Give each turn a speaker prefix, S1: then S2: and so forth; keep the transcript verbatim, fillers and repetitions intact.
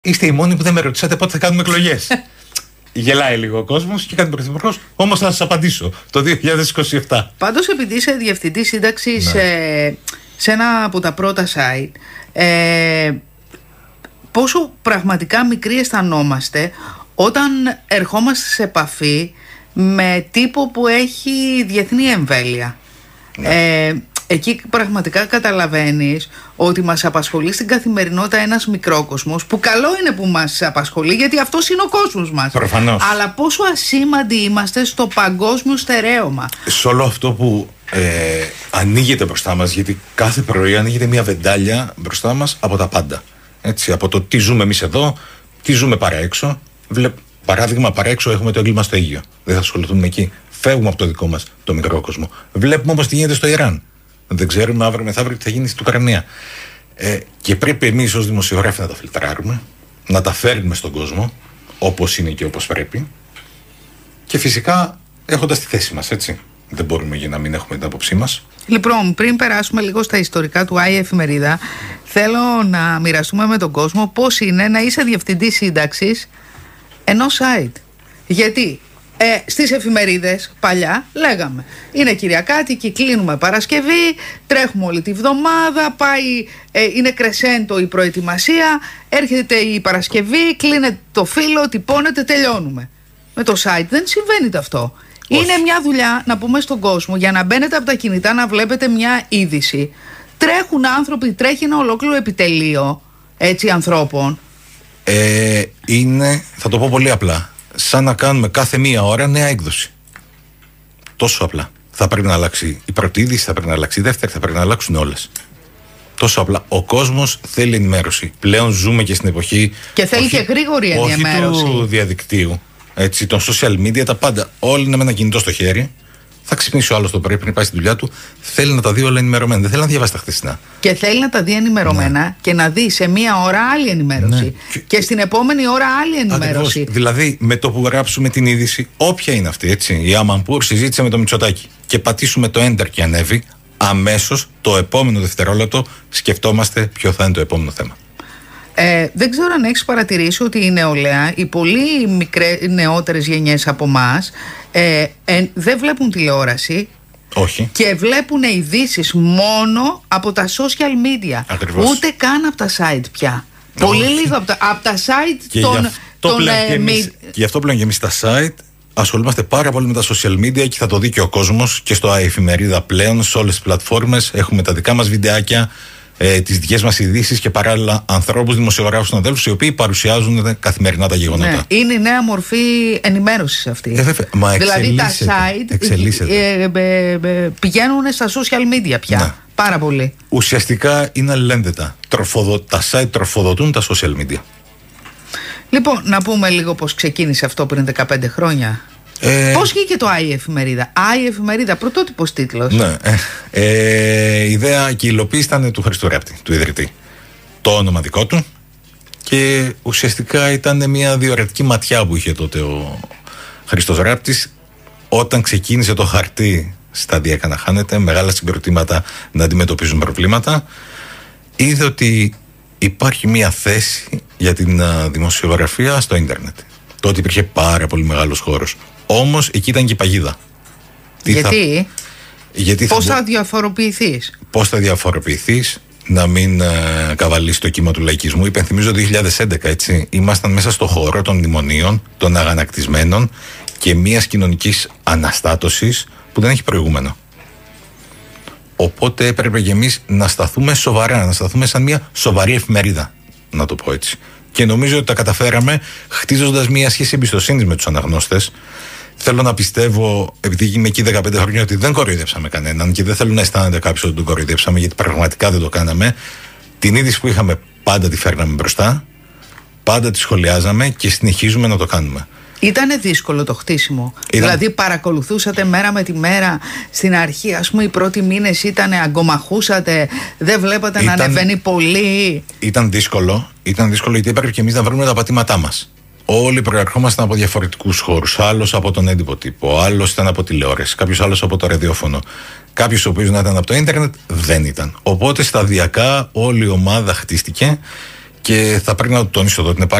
S1: Είστε οι μόνοι που δεν με ρωτήσατε πότε θα κάνουμε εκλογές. Γελάει λίγο ο κόσμος και κάνει πρωθυπουργός. Όμως θα σας απαντήσω το δύο χιλιάδες είκοσι επτά.
S2: Πάντως, επειδή είσαι διευθυντής σύνταξης, ναι, σε, σε ένα από τα πρώτα site, ε, πόσο πραγματικά μικροί αισθανόμαστε όταν ερχόμαστε σε επαφή με τύπο που έχει διεθνή εμβέλεια. Ναι. Ε, Εκεί πραγματικά καταλαβαίνεις ότι μας απασχολεί στην καθημερινότητα ένας μικρόκοσμος, που καλό είναι που μας απασχολεί, γιατί αυτός είναι ο κόσμος μας.
S1: Προφανώς.
S2: Αλλά πόσο ασήμαντοι είμαστε στο παγκόσμιο στερέωμα.
S1: Σε όλο αυτό που ε, ανοίγεται μπροστά μας, γιατί κάθε πρωί ανοίγεται μια βεντάλια μπροστά μας από τα πάντα. Έτσι, από το τι ζούμε εμείς εδώ, τι ζούμε παρά έξω. Βλε, παράδειγμα, παρά έξω έχουμε το έγκλημα στο Αίγυο. Δεν θα ασχοληθούμε εκεί. Φεύγουμε από το δικό μας το μικρόκοσμο. Βλέπουμε όμως τι γίνεται στο Ιράν. Δεν ξέρουμε αύριο μεθαύριο τι θα γίνει στην Ουκρανία. Ε, και πρέπει εμείς ως δημοσιογράφοι να τα φιλτράρουμε, να τα φέρνουμε στον κόσμο όπως είναι και όπως πρέπει. Και φυσικά έχοντας τη θέση μας, έτσι. Δεν μπορούμε για να μην έχουμε την άποψή μας.
S2: Λοιπόν, πριν περάσουμε λίγο στα ιστορικά του Άι Εφημερίδα, θέλω να μοιραστούμε με τον κόσμο πώς είναι να είσαι διευθυντής σύνταξης ενός site. Γιατί Ε, στις εφημερίδες παλιά λέγαμε, είναι Κυριακάτικη, κλείνουμε Παρασκευή, τρέχουμε όλη τη βδομάδα, πάει, ε, είναι κρεσέντο η προετοιμασία, έρχεται η Παρασκευή, κλείνεται το φύλλο, τυπώνεται, τελειώνουμε. Με το site δεν συμβαίνει αυτό. Όχι. Είναι μια δουλειά, να πούμε στον κόσμο, για να μπαίνετε από τα κινητά να βλέπετε μια είδηση. Τρέχουν άνθρωποι, τρέχει ένα ολόκληρο επιτελείο, έτσι, ανθρώπων.
S1: Ε, είναι, θα το πω πολύ απλά, σαν να κάνουμε κάθε μία ώρα νέα έκδοση. Τόσο απλά. Θα πρέπει να αλλάξει η πρώτη είδηση, θα πρέπει να αλλάξει η δεύτερη, θα πρέπει να αλλάξουν όλες. Τόσο απλά. Ο κόσμος θέλει ενημέρωση. Πλέον ζούμε και στην εποχή.
S2: Και θέλει όχι, και γρήγορη ενημέρωση.
S1: Όχι του διαδικτύου, έτσι, των social media, τα πάντα. Όλοι είναι με ένα κινητό στο χέρι. Θα ξυπνήσει ο άλλος το πρωί πριν πάει στη δουλειά του. Θέλει να τα δει όλα ενημερωμένα. Δεν θέλει να διαβάσει τα χθεσινά.
S2: Και θέλει να τα δει ενημερωμένα, ναι, και να δει σε μία ώρα άλλη ενημέρωση. Ναι. Και στην επόμενη ώρα άλλη ενημέρωση.
S1: Ακριβώς. Δηλαδή, με το που γράψουμε την είδηση, όποια είναι αυτή, έτσι. Η Αμανπούρ συζήτησε με το Μητσοτάκη. Και πατήσουμε το enter και ανέβει, αμέσως το επόμενο δευτερόλεπτο σκεφτόμαστε ποιο θα είναι το επόμενο θέμα.
S2: Ε, δεν ξέρω αν έχεις παρατηρήσει ότι η νεολαία, οι πολύ μικρές, νεότερες γενιές από εμάς, ε, ε, δεν βλέπουν τηλεόραση.
S1: Όχι.
S2: Και βλέπουν ειδήσεις μόνο από τα social media.
S1: Ακριβώς.
S2: Ούτε καν από τα site πια. Όχι. Πολύ λίγο από τα, από τα site
S1: και
S2: των...
S1: των ε, και, εμείς, μη... και γι' αυτό πλέον και εμείς στα site ασχολούμαστε πάρα πολύ με τα social media και θα το δει και ο κόσμος και στο Εφημερίδα πλέον, σε όλες τις πλατφόρμες. Έχουμε τα δικά μας βιντεάκια, ε, τις δικές μας ειδήσεις και παράλληλα ανθρώπους, δημοσιογράφους, συναδέλφους, οι οποίοι παρουσιάζουν καθημερινά τα γεγονότα.
S2: Ναι, είναι η νέα μορφή ενημέρωσης αυτή.
S1: Ε, βέβαια. Μα
S2: δηλαδή τα site ε, ε, ε, πηγαίνουν στα social media πια. Ναι. Πάρα πολύ.
S1: Ουσιαστικά είναι αλληλένδετα. Τροφοδο... Τα site τροφοδοτούν τα social media.
S2: Λοιπόν, να πούμε λίγο πώς ξεκίνησε αυτό πριν δεκαπέντε χρόνια. Ε... Πώς βγήκε το Άι Εφημερίδα? Άι Εφημερίδα, πρωτότυπος τίτλος.
S1: Ναι. Ε, ε, η ιδέα και η υλοποίηση ήταν του Χρήστου Ράπτη, του ιδρυτή. Το όνομα δικό του. Και ουσιαστικά ήταν μια διορατική ματιά που είχε τότε ο Χρήστος Ράπτης, όταν ξεκίνησε το χαρτί σταδιακά να χάνεται, μεγάλα συγκροτήματα να αντιμετωπίζουν προβλήματα. Είδε ότι υπάρχει μια θέση για την δημοσιογραφία στο ίντερνετ. Τότε υπήρχε πάρα πολύ μεγάλος χώρος. Όμως εκεί ήταν και η παγίδα.
S2: Γιατί,
S1: θα... Γιατί
S2: πώς θα,
S1: θα
S2: διαφοροποιηθείς?
S1: Πώς θα διαφοροποιηθείς, να μην ε, καβαλείς το κύμα του λαϊκισμού. Υπενθυμίζω δύο χιλιάδες έντεκα, έτσι. Ήμασταν μέσα στο χώρο των μνημονίων, των αγανακτισμένων και μιας κοινωνικής αναστάτωσης που δεν έχει προηγούμενο. Οπότε έπρεπε και εμείς να σταθούμε σοβαρά, να σταθούμε σαν μια σοβαρή εφημερίδα, να το πω έτσι. Και νομίζω ότι τα καταφέραμε χτίζοντας μια σχέση εμπιστοσύνης με τους αναγνώστες. Θέλω να πιστεύω, επειδή είμαι εκεί δεκαπέντε χρόνια, ότι δεν κοροϊδέψαμε κανέναν και δεν θέλω να αισθάνεται κάποιος ότι τον κοροϊδέψαμε, γιατί πραγματικά δεν το κάναμε. Την είδηση που είχαμε πάντα τη φέρναμε μπροστά, πάντα τη σχολιάζαμε και συνεχίζουμε να το κάνουμε.
S2: Ήτανε δύσκολο το χτίσιμο?
S1: Ήταν...
S2: Δηλαδή παρακολουθούσατε μέρα με τη μέρα στην αρχή, ας πούμε οι πρώτοι μήνες ήτανε, αγκομαχούσατε, δεν βλέπατε ήταν... να ανεβαίνει πολύ?
S1: Ήταν δύσκολο, ήταν δύσκολο γιατί έπρεπε και εμείς να βρούμε τα πατήματά μας. Όλοι προερχόμασταν από διαφορετικούς χώρους. Άλλος από τον έντυπο τύπο, άλλος ήταν από τηλεόραση, κάποιος άλλος από το ραδιόφωνο. Κάποιος ο οποίος να ήταν από το ίντερνετ δεν ήταν. Οπότε σταδιακά όλη η ομάδα χτίστηκε Και θα πρέπει να το τονίσω εδώ ότι είναι